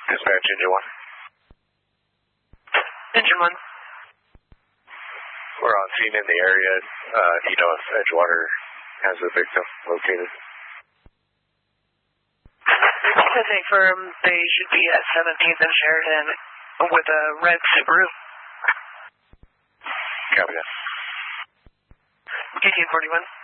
Dispatch engine 1. Engine 1. We're on scene in the area. Do you know if Edgewater has a victim located? I think they should be at 17th and Sheridan with a red Subaru. Copy that. TT 41.